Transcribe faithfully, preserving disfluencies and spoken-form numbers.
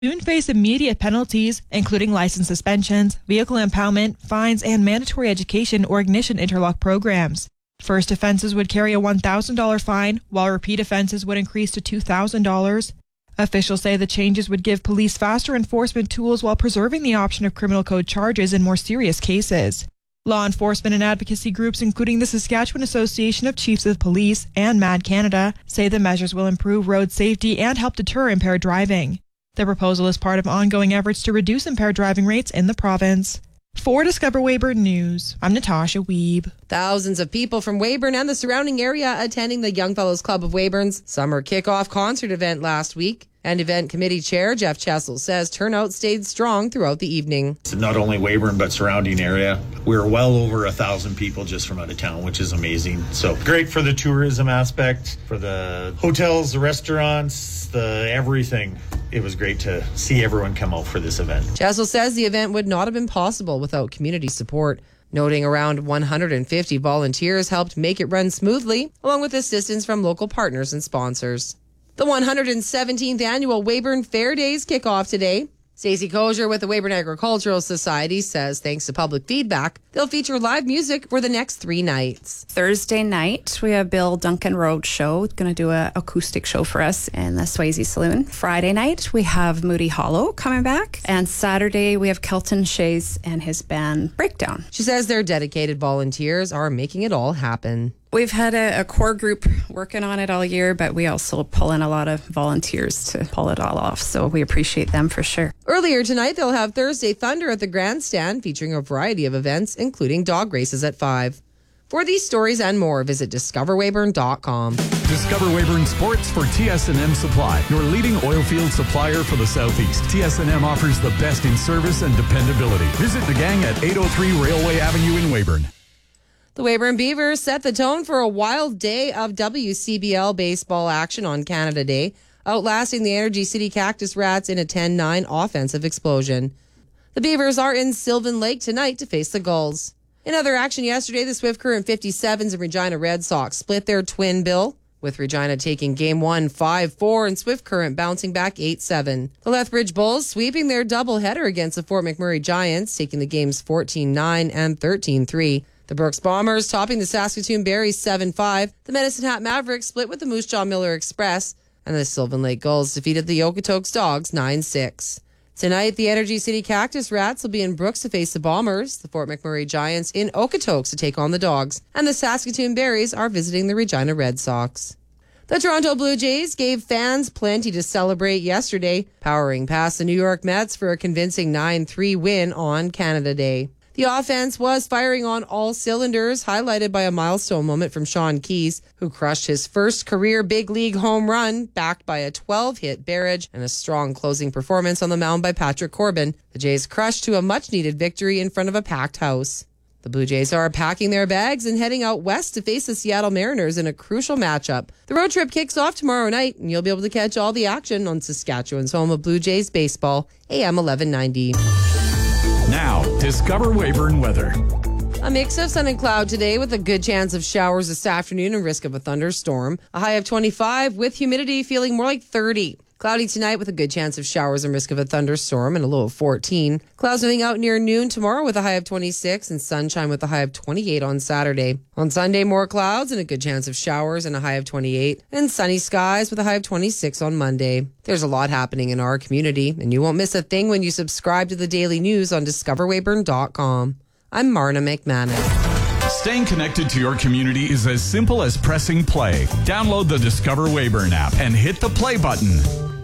soon face immediate penalties, including license suspensions, vehicle impoundment, fines, and mandatory education or ignition interlock programs. First offenses would carry a one thousand dollars fine, while repeat offenses would increase to two thousand dollars. Officials say the changes would give police faster enforcement tools while preserving the option of criminal code charges in more serious cases. Law enforcement and advocacy groups, including the Saskatchewan Association of Chiefs of Police and Mad Canada, say the measures will improve road safety and help deter impaired driving. The proposal is part of ongoing efforts to reduce impaired driving rates in the province. For Discover Weyburn News, I'm Natasha Weeb. Thousands of people from Weyburn and the surrounding area attending the Young Fellows Club of Weyburn's summer kickoff concert event last week. And event committee chair Jeff Chessel says turnout stayed strong throughout the evening. Not only Weyburn, but surrounding area. We were well over a thousand people just from out of town, which is amazing. So great for the tourism aspect, for the hotels, the restaurants, the everything. It was great to see everyone come out for this event. Chessel says the event would not have been possible without community support, noting around one hundred fifty volunteers helped make it run smoothly, along with assistance from local partners and sponsors. The one hundred seventeenth annual Weyburn Fair Days kick off today. Stacey Kozier with the Weyburn Agricultural Society says thanks to public feedback, they'll feature live music for the next three nights. Thursday night, we have Bill Duncan Road Show, going to do an acoustic show for us in the Swayze Saloon. Friday night, we have Moody Hollow coming back. And Saturday, we have Kelton Shays and his band Breakdown. She says their dedicated volunteers are making it all happen. We've had a, a core group working on it all year, but we also pull in a lot of volunteers to pull it all off. So we appreciate them for sure. Earlier tonight, they'll have Thursday Thunder at the Grandstand, featuring a variety of events, including dog races at five. For these stories and more, visit discover weyburn dot com. Discover Weyburn Sports for T S and M Supply, your leading oil field supplier for the Southeast. T S and M offers the best in service and dependability. Visit the gang at eight oh three Railway Avenue in Weyburn. The Weyburn Beavers set the tone for a wild day of W C B L baseball action on Canada Day, outlasting the Energy City Cactus Rats in a ten nine offensive explosion. The Beavers are in Sylvan Lake tonight to face the Gulls. In other action yesterday, the Swift Current fifty-sevens and Regina Red Sox split their twin bill, with Regina taking game one five four and Swift Current bouncing back eight seven. The Lethbridge Bulls sweeping their doubleheader against the Fort McMurray Giants, taking the games fourteen nine and thirteen three. The Brooks Bombers topping the Saskatoon Berries seven five. The Medicine Hat Mavericks split with the Moose Jaw Miller Express. And the Sylvan Lake Gulls defeated the Okotoks Dogs nine six. Tonight, the Energy City Cactus Rats will be in Brooks to face the Bombers. The Fort McMurray Giants in Okotoks to take on the Dogs. And the Saskatoon Berries are visiting the Regina Red Sox. The Toronto Blue Jays gave fans plenty to celebrate yesterday, powering past the New York Mets for a convincing nine three win on Canada Day. The offense was firing on all cylinders, highlighted by a milestone moment from Sean Keys, who crushed his first career big league home run, backed by a twelve-hit barrage and a strong closing performance on the mound by Patrick Corbin. The Jays crushed to a much-needed victory in front of a packed house. The Blue Jays are packing their bags and heading out west to face the Seattle Mariners in a crucial matchup. The road trip kicks off tomorrow night, and you'll be able to catch all the action on Saskatchewan's home of Blue Jays baseball, A M eleven ninety. Now, Discover Weyburn weather. A mix of sun and cloud today with a good chance of showers this afternoon and risk of a thunderstorm. A high of twenty-five with humidity feeling more like thirty. Cloudy tonight with a good chance of showers and risk of a thunderstorm and a low of fourteen. Clouds moving out near noon tomorrow with a high of twenty-six and sunshine with a high of twenty-eight on Saturday. On Sunday, more clouds and a good chance of showers and a high of twenty-eight. And sunny skies with a high of twenty-six on Monday. There's a lot happening in our community, and you won't miss a thing when you subscribe to the daily news on discover weyburn dot com. I'm Marna McManus. Staying connected to your community is as simple as pressing play. Download the Discover Weyburn app and hit the play button.